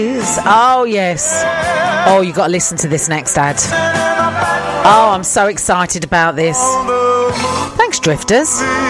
Oh, yes. Oh, you got to listen to this next ad. Oh, I'm so excited about this. Thanks, Drifters.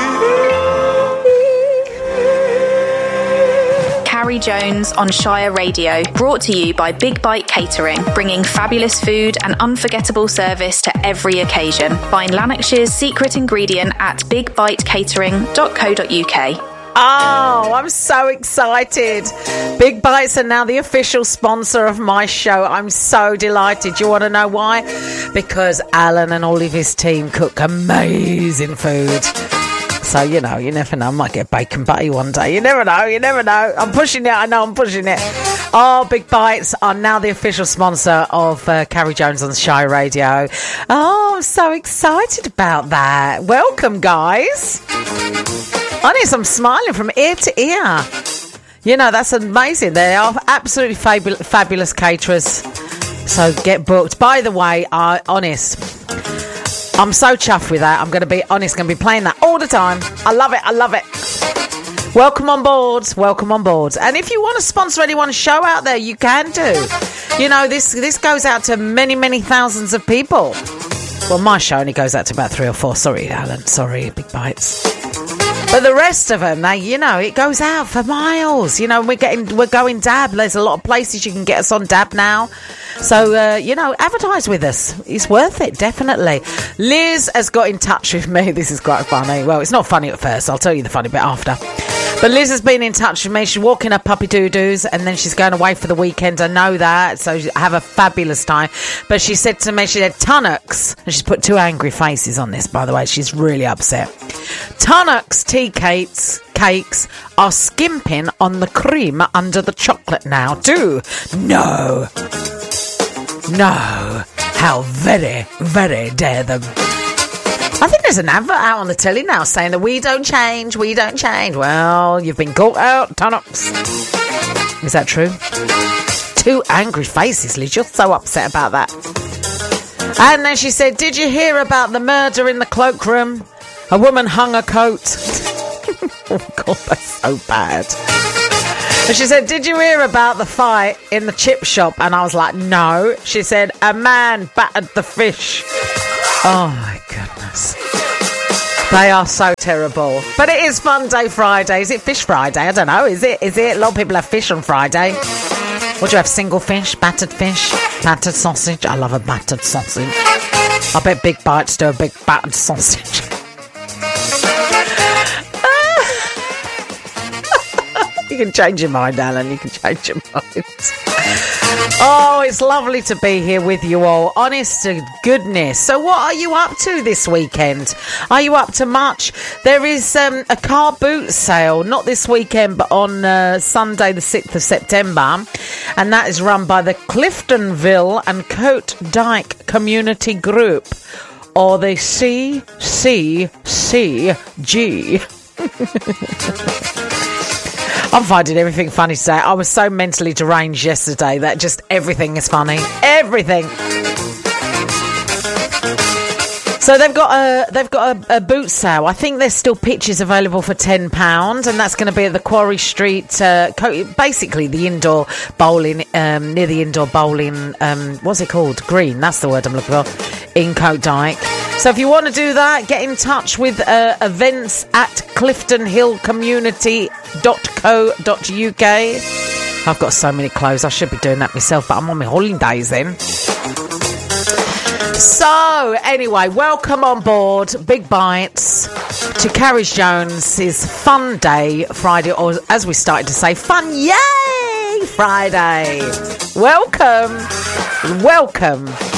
Carrie Jones on Shire Radio, brought to you by Big Bite Catering, bringing fabulous food and unforgettable service to every occasion. Find Lanarkshire's secret ingredient at bigbitecatering.co.uk. Oh, I'm so excited. Big Bites are now the official sponsor of my show. I'm so delighted. You want to know why? Because Alan and all of his team cook amazing food. So, you know, you never know. I might get bacon butty one day. You never know. You never know. I'm pushing it. I know I'm pushing it. Oh, Big Bites are now the official sponsor of Carrie Jones on Shy Radio. Oh, I'm so excited about that. Welcome, guys. Honest, I'm smiling from ear to ear. You know, that's amazing. They are absolutely fabulous caterers. So get booked. By the way, honest, I'm so chuffed with that. I'm going to be honest, going to be playing that all the time. I love it. I love it. Welcome on board. Welcome on board. And if you want to sponsor anyone's show out there, you can do. You know, this goes out to many, many thousands of people. Well, my show only goes out to about 3 or 4. Sorry, Alan. Sorry, Big Bites. But the rest of them, you know, it goes out for miles. You know, we're going Dab. There's a lot of places you can get us on Dab now. So, you know, advertise with us. It's worth it, definitely. Liz has got in touch with me. This is quite funny. Well, it's not funny at first. I'll tell you the funny bit after. But Liz has been in touch with me. She's walking her puppy doo-doos and then she's going away for the weekend. I know that. So have a fabulous time. But she said to me, she said, Tunnocks. And she's put 2 angry faces on this, by the way. She's really upset. Tunnocks tea cakes are skimping on the cream under the chocolate now too. No. How very, very dare them. I think there's an advert out on the telly now saying that we don't change. Well, you've been caught out, Tunnocks. Is that true? 2 angry faces, Liz. You're so upset about that. And then she said, did you hear about the murder in the cloakroom? A woman hung a coat. Oh, God, that's so bad. And she said, did you hear about the fight in the chip shop? And I was like, no. She said, a man battered the fish. Oh, my goodness. They are so terrible. But it is Fun Day Friday. Is it Fish Friday? I don't know. Is it? A lot of people have fish on Friday. What do you have? Single fish? Battered sausage? I love a battered sausage. I bet Big Bites do a big battered sausage. You can change your mind, Alan. You can change your mind. Oh, it's lovely to be here with you all. Honest to goodness. So what are you up to this weekend? Are you up to much? There is a car boot sale, not this weekend, but on Sunday, the 6th of September. And that is run by the Cliftonville and Coat Dyke Community Group, or the CCCG. I'm finding everything funny today. I was so mentally deranged yesterday that just everything is funny. Everything. So they've got a boot sale. I think there's still pitches available for £10, and that's going to be at the Quarry Street, basically the indoor bowling, near the indoor bowling, what's it called? Green, that's the word I'm looking for, in Coat Dyke. So if you want to do that, get in touch with events at cliftonhillcommunity.co.uk. I've got so many clothes. I should be doing that myself, but I'm on my holidays then. So, anyway, welcome on board, Big Bites, to Carrie Jones's Fun Day Friday, or as we started to say, Fun Yay Friday. Welcome.